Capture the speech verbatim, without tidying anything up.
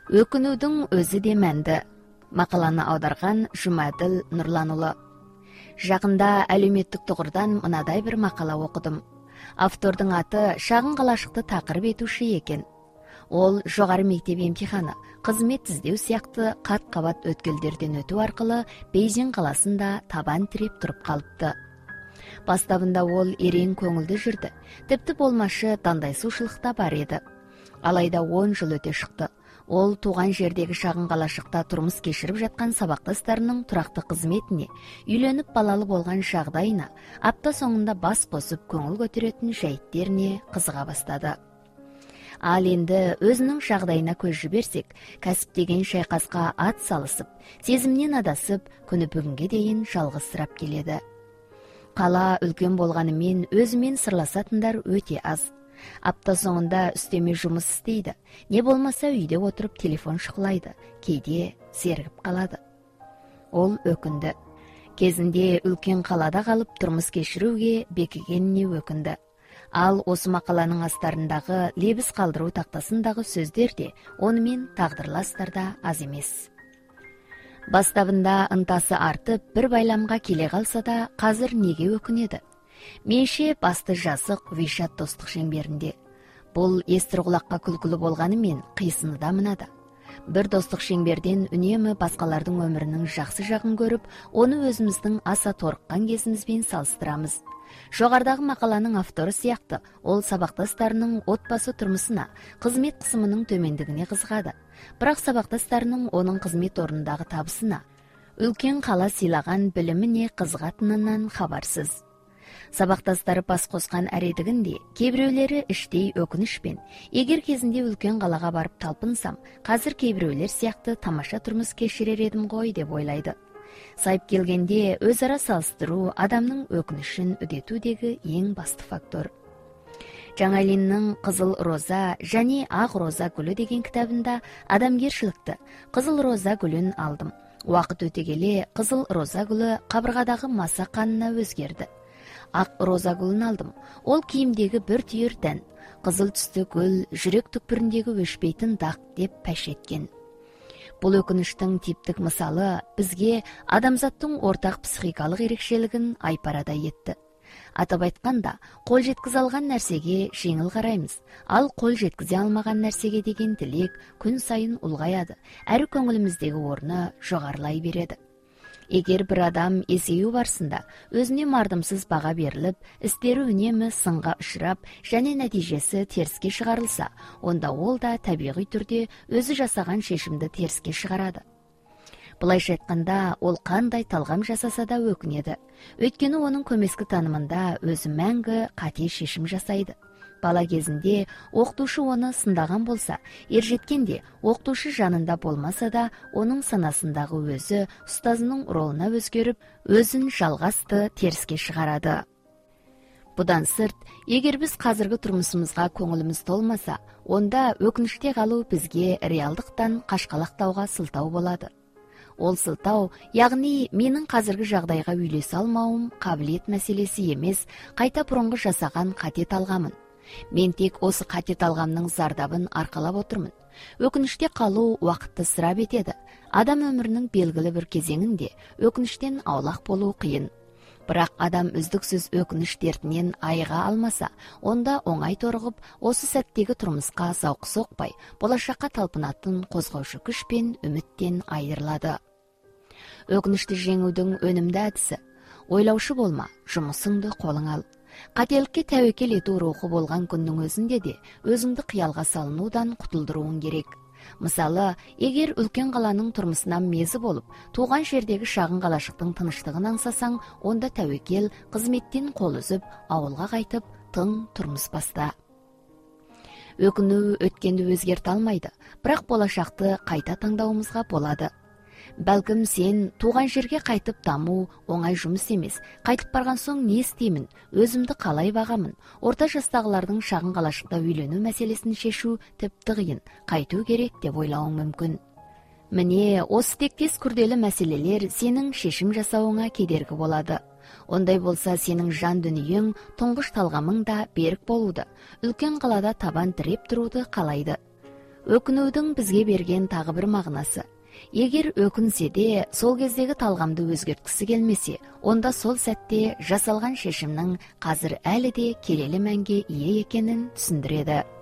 Өкінудің өзі де мәнді. Мақаланы аударған Жұмаділ Нұрланұлы. Жақында әлеуметтік тұғырдан мынадай бір мақала оқыдым. Автордың аты шағын қалашықты тақырып етуші екен. Ол жоғары мектеп емтиханы, қызмет іздеу сияқты қат-қабат өткелдерден өту арқылы Бейжің қаласында табан тіреп тұрып қалыпты. Бастабында ол ерен көңілді жүрді, тіпті болмашы дандайсушылықта бар еді. Алайда он жыл өте шықты. Ол туған жердегі шағын қалашықта тұрмыс кешіріп жатқан сабақтастарының тұрақты қызметіне, үйленіп балалы болған жағдайына, апта соңында бас қосып көңіл көтеретін жайттеріне қызыға бастады. Ал енді өзінің жағдайына көз жіберсек, кәсіптеген шайқасқа ат салысып, сезімнен адасып, күні бүгінге дейін жалғызсырап келеді. Қала үлкен болғанымен өзімен сырласатындар өте аз. Апта соңында үстеме жұмыс істейді, не болмаса үйде отырып телефон шықлайды, кейде зергіп қалады. Ол өкінді. Кезінде үлкен қалада қалып тұрмыс кешіруге бекігеніне өкінді. Ал осы мақаланың астарындағы лебіз қалдыру тақтасындағы сөздер де онымен тағдырластарда аз емес. Бастабында ынтасы артып, бір байламға келе қалса да, қазір неге өкінеді? Менше басты жазық вишат достық шеңберінде. Бұл естір құлаққа күлкілі болғанымен қисыны да мынада. Бір достық шеңберден үнемі басқалардың өмірінің жақсы жағын көріп, оны өзіміздің аса торыққан кезімізбен салыстырамыз. Жоғардағы мақаланың авторы сияқты, ол сабақтастарының отбасы тұрмысына, қызмет қысымының төмендігіне қызғады. Бірақ сабақтастарының оның қызмет орнындағы табысына, үлкен қала сыйлаған біліміне қызғатынынан хабарсыз. Сабақтастары бас қосқан әредігінде, кейбіреулері іштей өкінішпен, егер кезінде үлкен қалаға барып талпынсам, қазір кейбіреулер сияқты тамаша тұрмыс кешірер едім ғой деп ойлайды. Сайып келгенде өзара салыстыру адамның өкінішін үдетудегі ең басты фактор. Жаңайлиннің «Қызыл роза» және «Ақ роза гүлі» деген кітабында адамгершілікті қызыл роза гүлін алдым. Уақыт өте келе қызыл роза гүлі қабырғадағы маса қанына өзгерді. Ақ роза гүлін алдым. Ол киімдегі бір түйір дән, қызыл түсті гүл жүрек түкпіріндегі өшпейтін дақ деп пәш еткен. Бұл өкініштің типтік мысалы бізге адамзаттың ортақ психикалық ерекшелігін айпарадай етті. Атап айтқанда, қол жеткізе алған нәрсеге жеңіл қараймыз, ал қол жеткізе алмаған нәрсеге деген тілек күн сайын ұлғаяды, әрі көңіліміздегі орны жоғарылай береді. Егер бір адам есею барысында өзіне мардымсыз баға беріліп, істері үнемі сынға ұшырап, және нәтижесі теріске шығарылса, онда ол да табиғи түрде өзі жасаған шешімді теріске шығарады. Бұлайша айтқанда, ол қандай талғам жасаса да өкінеді. Өйткені оның көмескі танымында өзі мәңгі қате шешім жасайды. Бала кезінде оқытушы оны сындаған болса, ержеткенде оқытушы жанында болмаса да, оның санасындағы өзі ұстазының ролына өзгеріп, өзін жалғасты теріске шығарады. Бұдан сырт, егер біз қазіргі тұрмысымызға көңіліміз толмаса, онда өкініште қалу бізге реалдықтан қашқалақтауға сылтау болады. Ол сылтау, яғни менің қазіргі жағдайға үйлесе алмауым қабілет мәселесі емес, қайта бұрынғы жасаған қате талғамын. Мен тек осы қате талғамның зардабын арқалап отырмын. Өкініште қалу уақытты сұрап етеді. Адам өмірінің белгілі бір кезеңінде өкініштен аулақ болу қиын. Бірақ адам үздіксіз өкініш дертінен айыға алмаса, онда оңай торығып, осы сәттегі тұрмысқа зауқы соқпай, болашаққа талпынатын қозғаушы күш пен үміттен айырылады. Өкінішті жеңудің өнімді әдісі: ойлаушы болма, жұмысыңды қолың ал. Қателікке тәуекел ету рухы болған күннің өзінде де өзіңді қиялға салынудан құтылдыруың керек. Мысалы, егер үлкен қаланың тұрмысынан мезі болып, туған жердегі шағын қалашықтың тыныштығын аңсасаң, онда тәуекел, қызметтен қол үзіп, ауылға қайтып, тың тұрмыс баста. Өкіну өткенді өзгерте алмайды, бірақ болашақты қайта таңдауымызға болады. Бәлкім сен туған жерге қайтып даму оңай жұмыс емес. Қайтып барған соң не істеймін, өзімді қалай бағамын, орта жастағылардың шағын қалашықта үйлену мәселесін шешу тіпті қиын, қайту керек деп ойлауың мүмкін. Міне, осы тектес күрделі мәселелер сенің шешім жасауыңа кедергі болады. Ондай болса, сенің жан дүниең, тұңғыш талғамың да берік болуды, үлкен қалада табан тіреп тұруды қалайды. өкінудің бізге берген тағы бір мағынасы. Егер өкінсе де, сол кездегі талғамды өзгерткісі келмесе, онда сол сәтте жасалған шешімнің қазір әлі де келелі мәнге ие екенін түсіндіреді.